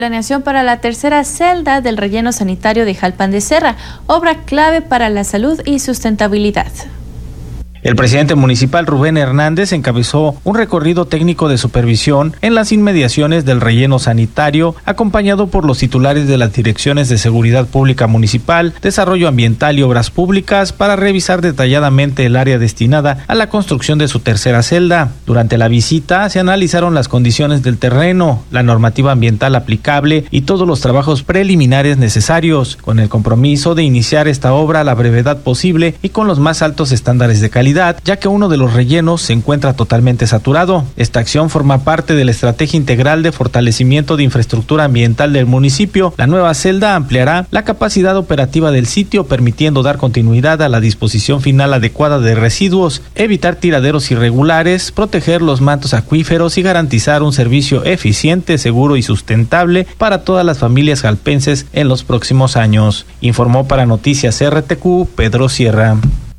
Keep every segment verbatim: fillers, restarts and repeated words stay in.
Planeación para la tercera celda del relleno sanitario de Jalpan de Serra, obra clave para la salud y sustentabilidad. El presidente municipal Rubén Hernández encabezó un recorrido técnico de supervisión en las inmediaciones del relleno sanitario, acompañado por los titulares de las direcciones de Seguridad Pública Municipal, Desarrollo Ambiental y Obras Públicas para revisar detalladamente el área destinada a la construcción de su tercera celda. Durante la visita se analizaron las condiciones del terreno, la normativa ambiental aplicable y todos los trabajos preliminares necesarios, con el compromiso de iniciar esta obra a la brevedad posible y con los más altos estándares de calidad, ya que uno de los rellenos se encuentra totalmente saturado. Esta acción forma parte de la estrategia integral de fortalecimiento de infraestructura ambiental del municipio. La nueva celda ampliará la capacidad operativa del sitio, permitiendo dar continuidad a la disposición final adecuada de residuos, evitar tiraderos irregulares, proteger los mantos acuíferos y garantizar un servicio eficiente, seguro y sustentable para todas las familias jalpenses en los próximos años. Informó para Noticias R T Q Pedro Sierra.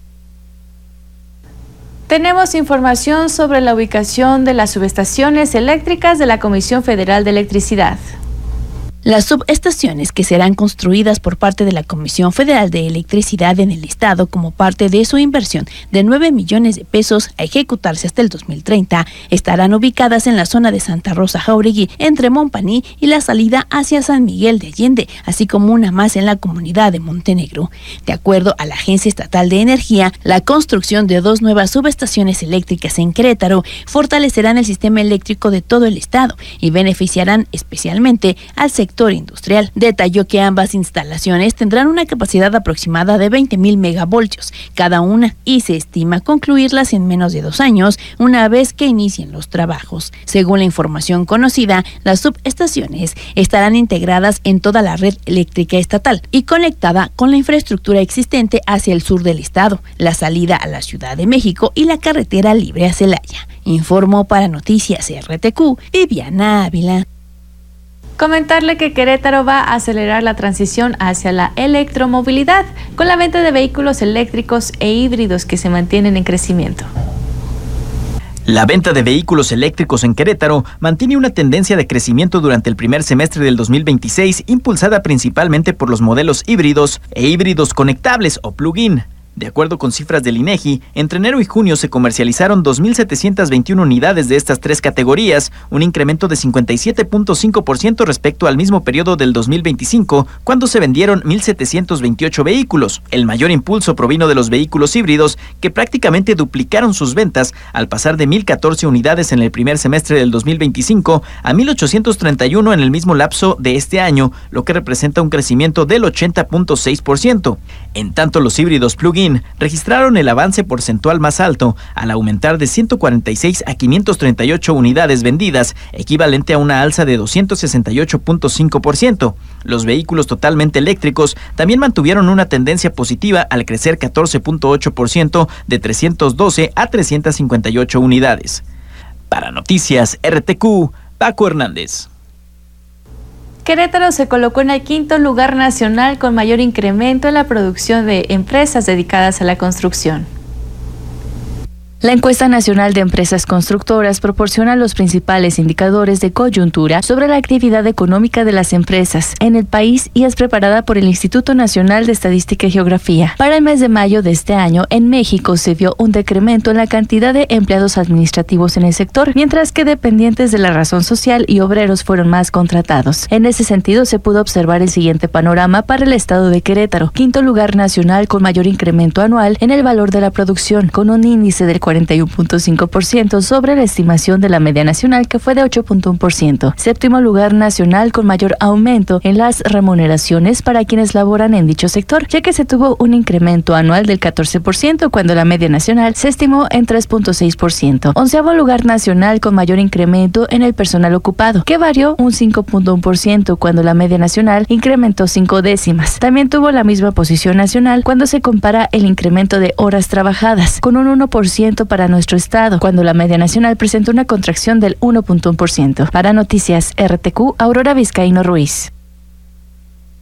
Tenemos información sobre la ubicación de las subestaciones eléctricas de la Comisión Federal de Electricidad. Las subestaciones que serán construidas por parte de la Comisión Federal de Electricidad en el estado como parte de su inversión de nueve millones de pesos a ejecutarse hasta el dos mil treinta estarán ubicadas en la zona de Santa Rosa Jauregui, entre Montpaní y la salida hacia San Miguel de Allende, así como una más en la comunidad de Montenegro. De acuerdo a la Agencia Estatal de Energía, la construcción de dos nuevas subestaciones eléctricas en Querétaro fortalecerán el sistema eléctrico de todo el estado y beneficiarán especialmente al sector industrial. Detalló que ambas instalaciones tendrán una capacidad aproximada de veinte mil megavoltios cada una y se estima concluirlas en menos de dos años una vez que inicien los trabajos. Según la información conocida, las subestaciones estarán integradas en toda la red eléctrica estatal y conectada con la infraestructura existente hacia el sur del estado, la salida a la Ciudad de México y la carretera libre a Celaya. Informó para Noticias R T Q Viviana Ávila. Comentarle que Querétaro va a acelerar la transición hacia la electromovilidad con la venta de vehículos eléctricos e híbridos que se mantienen en crecimiento. La venta de vehículos eléctricos en Querétaro mantiene una tendencia de crecimiento durante el primer semestre del dos mil veintiséis, impulsada principalmente por los modelos híbridos e híbridos conectables o plug-in. De acuerdo con cifras del INEGI, entre enero y junio se comercializaron dos mil setecientas veintiuna unidades de estas tres categorías, un incremento de cincuenta y siete punto cinco por ciento respecto al mismo periodo del dos mil veinticinco, cuando se vendieron mil setecientos veintiocho vehículos. El mayor impulso provino de los vehículos híbridos, que prácticamente duplicaron sus ventas al pasar de mil catorce unidades en el primer semestre del dos mil veinticinco a mil ochocientos treinta y uno en el mismo lapso de este año, lo que representa un crecimiento del ochenta punto seis por ciento. En tanto, los híbridos plug-in registraron el avance porcentual más alto al aumentar de ciento cuarenta y seis a quinientas treinta y ocho unidades vendidas, equivalente a una alza de doscientos sesenta y ocho punto cinco por ciento. Los vehículos totalmente eléctricos también mantuvieron una tendencia positiva al crecer catorce punto ocho por ciento de trescientas doce a trescientas cincuenta y ocho unidades. Para Noticias R T Q, Paco Hernández. Querétaro se colocó en el quinto lugar nacional con mayor incremento en la producción de empresas dedicadas a la construcción. La encuesta nacional de empresas constructoras proporciona los principales indicadores de coyuntura sobre la actividad económica de las empresas en el país y es preparada por el Instituto Nacional de Estadística y Geografía. Para el mes de mayo de este año, en México se vio un decremento en la cantidad de empleados administrativos en el sector, mientras que dependientes de la razón social y obreros fueron más contratados. En ese sentido, se pudo observar el siguiente panorama para el estado de Querétaro, quinto lugar nacional con mayor incremento anual en el valor de la producción, con un índice del cuarenta y uno punto cinco por ciento sobre la estimación de la media nacional, que fue de ocho punto uno por ciento. Séptimo lugar nacional con mayor aumento en las remuneraciones para quienes laboran en dicho sector, ya que se tuvo un incremento anual del catorce por ciento cuando la media nacional se estimó en tres punto seis por ciento. Onceavo lugar nacional con mayor incremento en el personal ocupado, que varió un cinco punto uno por ciento cuando la media nacional incrementó cinco décimas. También tuvo la misma posición nacional cuando se compara el incremento de horas trabajadas, con un uno por ciento para nuestro estado, cuando la media nacional presentó una contracción del uno punto uno por ciento. Para Noticias R T Q, Aurora Vizcaíno Ruiz.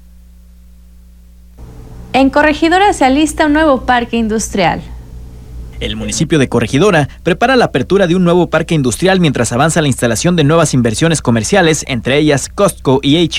En Corregidora se alista un nuevo parque industrial. El municipio de Corregidora prepara la apertura de un nuevo parque industrial mientras avanza la instalación de nuevas inversiones comerciales, entre ellas Costco y H